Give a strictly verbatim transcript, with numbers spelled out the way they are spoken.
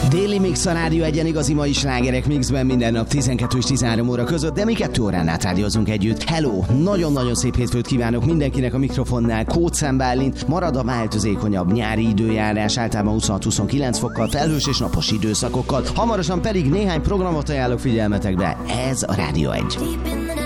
Déli Mix a Rádió Egyen, igazi mai slágerek mixben minden nap tizenkettő és tizenhárom óra között, de mi kettő órán át rádiózunk együtt. Hello! Nagyon-nagyon szép hétfőt kívánok mindenkinek a mikrofonnál. Kócán Bálint, marad a változékonyabb nyári időjárás, általában huszonhat-huszonkilenc fokkal, felhős és napos időszakokkal. Hamarosan pedig néhány programot ajánlok figyelmetekbe. Ez a Rádió Egy.